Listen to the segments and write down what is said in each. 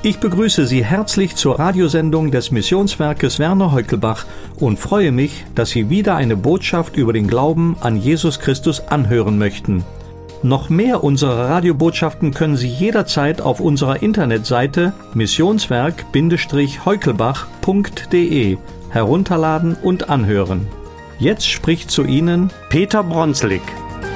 Ich begrüße Sie herzlich zur Radiosendung des Missionswerkes Werner Heukelbach und freue mich, dass Sie wieder eine Botschaft über den Glauben an Jesus Christus anhören möchten. Noch mehr unserer Radiobotschaften können Sie jederzeit auf unserer Internetseite missionswerk-heukelbach.de herunterladen und anhören. Jetzt spricht zu Ihnen Peter Bronslik.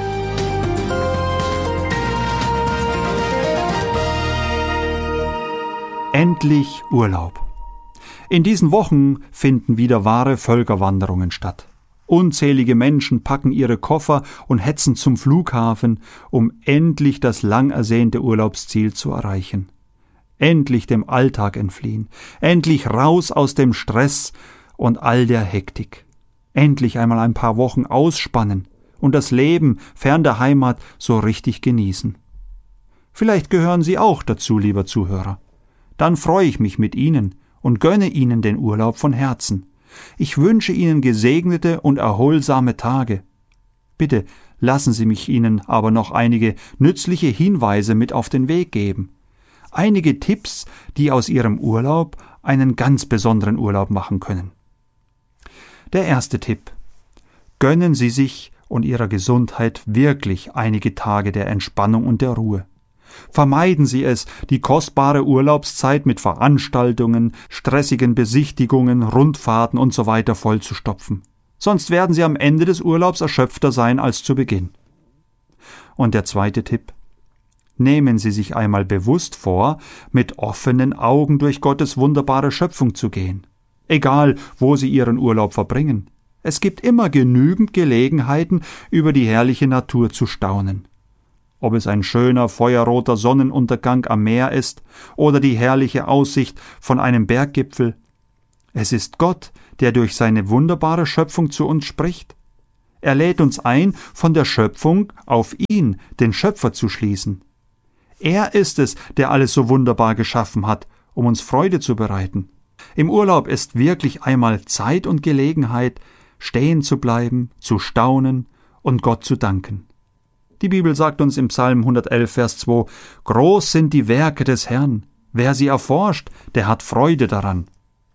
Endlich Urlaub. In diesen Wochen finden wieder wahre Völkerwanderungen statt. Unzählige Menschen packen ihre Koffer und hetzen zum Flughafen, um endlich das lang ersehnte Urlaubsziel zu erreichen. Endlich dem Alltag entfliehen, endlich raus aus dem Stress und all der Hektik. Endlich einmal ein paar Wochen ausspannen und das Leben fern der Heimat so richtig genießen. Vielleicht gehören Sie auch dazu, lieber Zuhörer. Dann freue ich mich mit Ihnen und gönne Ihnen den Urlaub von Herzen. Ich wünsche Ihnen gesegnete und erholsame Tage. Bitte lassen Sie mich Ihnen aber noch einige nützliche Hinweise mit auf den Weg geben. Einige Tipps, die aus Ihrem Urlaub einen ganz besonderen Urlaub machen können. Der erste Tipp: Gönnen Sie sich und Ihrer Gesundheit wirklich einige Tage der Entspannung und der Ruhe. Vermeiden Sie es, die kostbare Urlaubszeit mit Veranstaltungen, stressigen Besichtigungen, Rundfahrten usw. vollzustopfen. Sonst werden Sie am Ende des Urlaubs erschöpfter sein als zu Beginn. Und der zweite Tipp: Nehmen Sie sich einmal bewusst vor, mit offenen Augen durch Gottes wunderbare Schöpfung zu gehen. Egal, wo Sie Ihren Urlaub verbringen. Es gibt immer genügend Gelegenheiten, über die herrliche Natur zu staunen. Ob es ein schöner, feuerroter Sonnenuntergang am Meer ist oder die herrliche Aussicht von einem Berggipfel. Es ist Gott, der durch seine wunderbare Schöpfung zu uns spricht. Er lädt uns ein, von der Schöpfung auf ihn, den Schöpfer, zu schließen. Er ist es, der alles so wunderbar geschaffen hat, um uns Freude zu bereiten. Im Urlaub ist wirklich einmal Zeit und Gelegenheit, stehen zu bleiben, zu staunen und Gott zu danken. Die Bibel sagt uns im Psalm 111, Vers 2, »Groß sind die Werke des Herrn. Wer sie erforscht, der hat Freude daran.«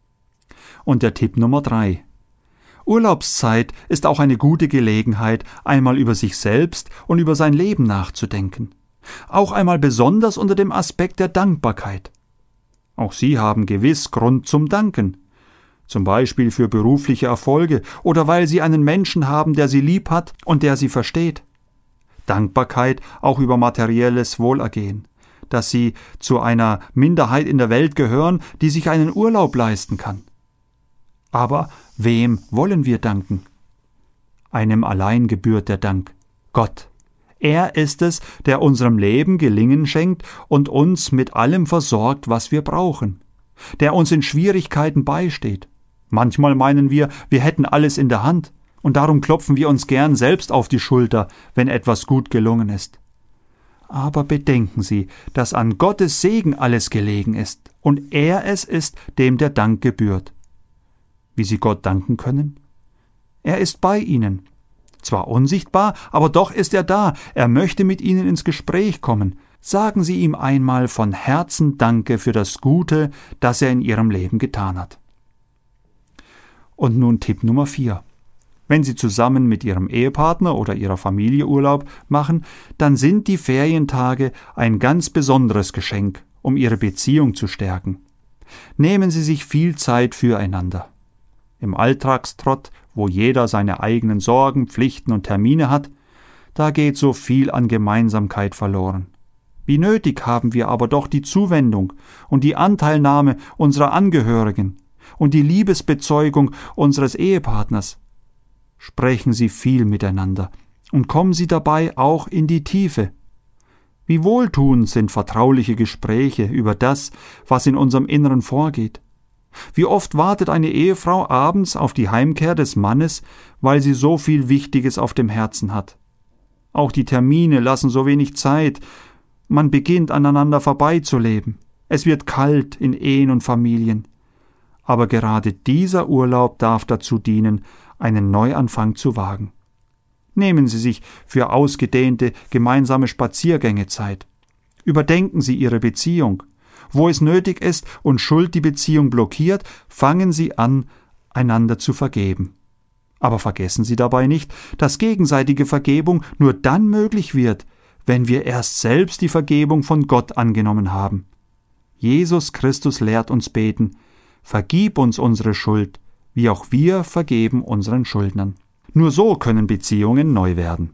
Und der Tipp Nummer 3. Urlaubszeit ist auch eine gute Gelegenheit, einmal über sich selbst und über sein Leben nachzudenken. Auch einmal besonders unter dem Aspekt der Dankbarkeit. Auch Sie haben gewiss Grund zum Danken. Zum Beispiel für berufliche Erfolge oder weil Sie einen Menschen haben, der Sie lieb hat und der Sie versteht. Dankbarkeit auch über materielles Wohlergehen, dass Sie zu einer Minderheit in der Welt gehören, die sich einen Urlaub leisten kann. Aber wem wollen wir danken? Einem allein gebührt der Dank, Gott. Er ist es, der unserem Leben Gelingen schenkt und uns mit allem versorgt, was wir brauchen, der uns in Schwierigkeiten beisteht. Manchmal meinen wir hätten alles in der Hand. Und darum klopfen wir uns gern selbst auf die Schulter, wenn etwas gut gelungen ist. Aber bedenken Sie, dass an Gottes Segen alles gelegen ist und er es ist, dem der Dank gebührt. Wie Sie Gott danken können? Er ist bei Ihnen. Zwar unsichtbar, aber doch ist er da. Er möchte mit Ihnen ins Gespräch kommen. Sagen Sie ihm einmal von Herzen Danke für das Gute, das er in Ihrem Leben getan hat. Und nun Tipp Nummer 4. Wenn Sie zusammen mit Ihrem Ehepartner oder Ihrer Familie Urlaub machen, dann sind die Ferientage ein ganz besonderes Geschenk, um Ihre Beziehung zu stärken. Nehmen Sie sich viel Zeit füreinander. Im Alltagstrott, wo jeder seine eigenen Sorgen, Pflichten und Termine hat, da geht so viel an Gemeinsamkeit verloren. Wie nötig haben wir aber doch die Zuwendung und die Anteilnahme unserer Angehörigen und die Liebesbezeugung unseres Ehepartners. Sprechen Sie viel miteinander und kommen Sie dabei auch in die Tiefe. Wie wohltuend sind vertrauliche Gespräche über das, was in unserem Inneren vorgeht. Wie oft wartet eine Ehefrau abends auf die Heimkehr des Mannes, weil sie so viel Wichtiges auf dem Herzen hat. Auch die Termine lassen so wenig Zeit. Man beginnt aneinander vorbeizuleben. Es wird kalt in Ehen und Familien. Aber gerade dieser Urlaub darf dazu dienen, einen Neuanfang zu wagen. Nehmen Sie sich für ausgedehnte gemeinsame Spaziergänge Zeit. Überdenken Sie Ihre Beziehung Wo es nötig ist und Schuld die Beziehung blockiert, fangen Sie an, einander zu vergeben. Aber vergessen Sie dabei nicht, dass gegenseitige Vergebung nur dann möglich wird, wenn wir erst selbst die Vergebung von Gott angenommen haben. Jesus Christus lehrt uns beten: Vergib uns unsere Schuld, wie auch wir vergeben unseren Schuldnern. Nur so können Beziehungen neu werden.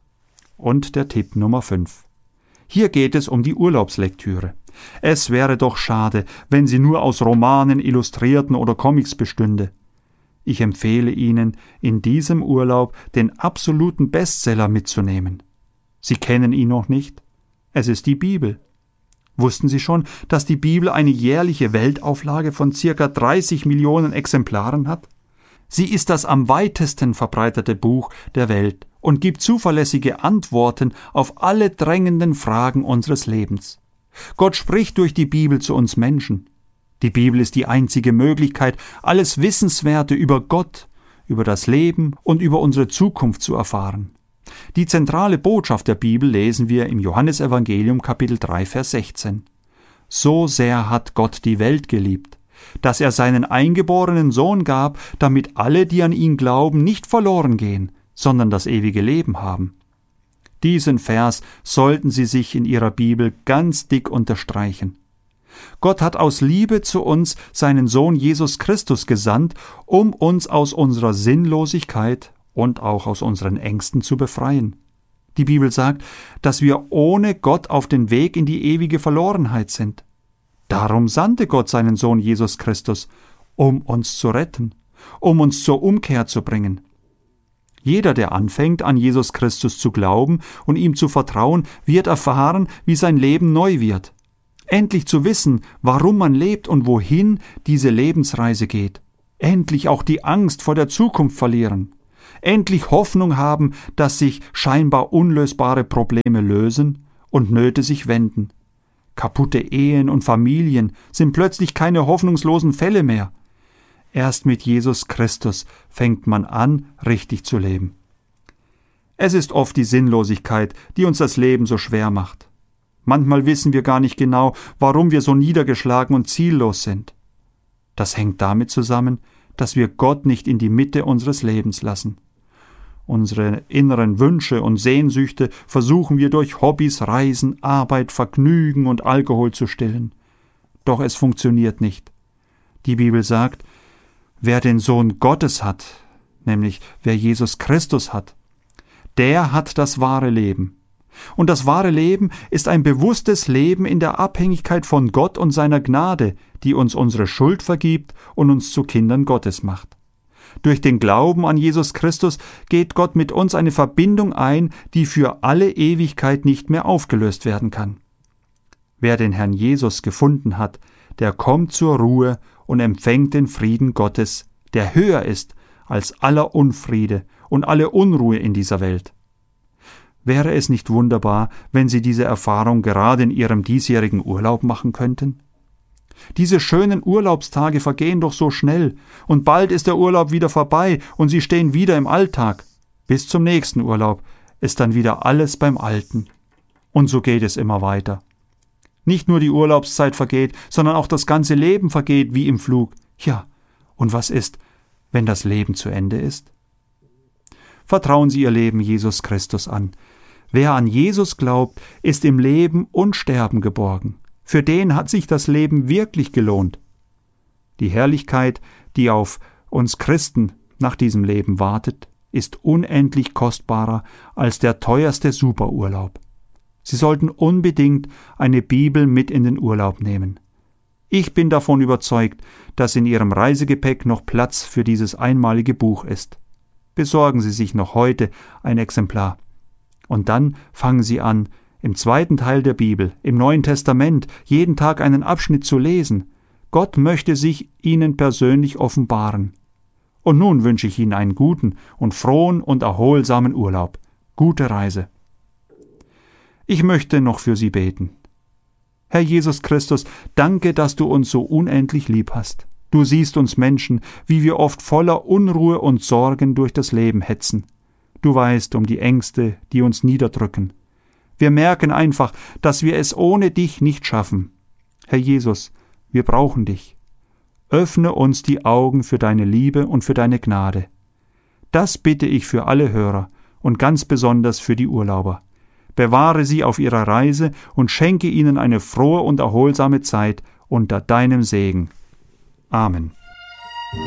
Und der Tipp Nummer 5. Hier geht es um die Urlaubslektüre. Es wäre doch schade, wenn sie nur aus Romanen, Illustrierten oder Comics bestünde. Ich empfehle Ihnen, in diesem Urlaub den absoluten Bestseller mitzunehmen. Sie kennen ihn noch nicht? Es ist die Bibel. Wussten Sie schon, dass die Bibel eine jährliche Weltauflage von ca. 30 Millionen Exemplaren hat? Sie ist das am weitesten verbreitete Buch der Welt und gibt zuverlässige Antworten auf alle drängenden Fragen unseres Lebens. Gott spricht durch die Bibel zu uns Menschen. Die Bibel ist die einzige Möglichkeit, alles Wissenswerte über Gott, über das Leben und über unsere Zukunft zu erfahren. Die zentrale Botschaft der Bibel lesen wir im Johannesevangelium Kapitel 3, Vers 16. So sehr hat Gott die Welt geliebt, dass er seinen eingeborenen Sohn gab, damit alle, die an ihn glauben, nicht verloren gehen, sondern das ewige Leben haben. Diesen Vers sollten Sie sich in Ihrer Bibel ganz dick unterstreichen. Gott hat aus Liebe zu uns seinen Sohn Jesus Christus gesandt, um uns aus unserer Sinnlosigkeit und auch aus unseren Ängsten zu befreien. Die Bibel sagt, dass wir ohne Gott auf den Weg in die ewige Verlorenheit sind. Darum sandte Gott seinen Sohn Jesus Christus, um uns zu retten, um uns zur Umkehr zu bringen. Jeder, der anfängt, an Jesus Christus zu glauben und ihm zu vertrauen, wird erfahren, wie sein Leben neu wird. Endlich zu wissen, warum man lebt und wohin diese Lebensreise geht. Endlich auch die Angst vor der Zukunft verlieren. Endlich Hoffnung haben, dass sich scheinbar unlösbare Probleme lösen und Nöte sich wenden. Kaputte Ehen und Familien sind plötzlich keine hoffnungslosen Fälle mehr. Erst mit Jesus Christus fängt man an, richtig zu leben. Es ist oft die Sinnlosigkeit, die uns das Leben so schwer macht. Manchmal wissen wir gar nicht genau, warum wir so niedergeschlagen und ziellos sind. Das hängt damit zusammen, dass wir Gott nicht in die Mitte unseres Lebens lassen. Unsere inneren Wünsche und Sehnsüchte versuchen wir durch Hobbys, Reisen, Arbeit, Vergnügen und Alkohol zu stillen. Doch es funktioniert nicht. Die Bibel sagt, wer den Sohn Gottes hat, nämlich wer Jesus Christus hat, der hat das wahre Leben. Und das wahre Leben ist ein bewusstes Leben in der Abhängigkeit von Gott und seiner Gnade, die uns unsere Schuld vergibt und uns zu Kindern Gottes macht. Durch den Glauben an Jesus Christus geht Gott mit uns eine Verbindung ein, die für alle Ewigkeit nicht mehr aufgelöst werden kann. Wer den Herrn Jesus gefunden hat, der kommt zur Ruhe und empfängt den Frieden Gottes, der höher ist als aller Unfriede und alle Unruhe in dieser Welt. Wäre es nicht wunderbar, wenn Sie diese Erfahrung gerade in Ihrem diesjährigen Urlaub machen könnten? Diese schönen Urlaubstage vergehen doch so schnell, und bald ist der Urlaub wieder vorbei und Sie stehen wieder im Alltag. Bis zum nächsten Urlaub ist dann wieder alles beim Alten. Und so geht es immer weiter. Nicht nur die Urlaubszeit vergeht, sondern auch das ganze Leben vergeht wie im Flug. Ja, und was ist, wenn das Leben zu Ende ist? Vertrauen Sie Ihr Leben Jesus Christus an. Wer an Jesus glaubt, ist im Leben und Sterben geborgen. Für den hat sich das Leben wirklich gelohnt. Die Herrlichkeit, die auf uns Christen nach diesem Leben wartet, ist unendlich kostbarer als der teuerste Superurlaub. Sie sollten unbedingt eine Bibel mit in den Urlaub nehmen. Ich bin davon überzeugt, dass in Ihrem Reisegepäck noch Platz für dieses einmalige Buch ist. Besorgen Sie sich noch heute ein Exemplar. Und dann fangen Sie an, im zweiten Teil der Bibel, im Neuen Testament, jeden Tag einen Abschnitt zu lesen. Gott möchte sich Ihnen persönlich offenbaren. Und nun wünsche ich Ihnen einen guten und frohen und erholsamen Urlaub. Gute Reise. Ich möchte noch für Sie beten. Herr Jesus Christus, danke, dass du uns so unendlich lieb hast. Du siehst uns Menschen, wie wir oft voller Unruhe und Sorgen durch das Leben hetzen. Du weißt um die Ängste, die uns niederdrücken. Wir merken einfach, dass wir es ohne dich nicht schaffen. Herr Jesus, wir brauchen dich. Öffne uns die Augen für deine Liebe und für deine Gnade. Das bitte ich für alle Hörer und ganz besonders für die Urlauber. Bewahre sie auf ihrer Reise und schenke ihnen eine frohe und erholsame Zeit unter deinem Segen. Amen.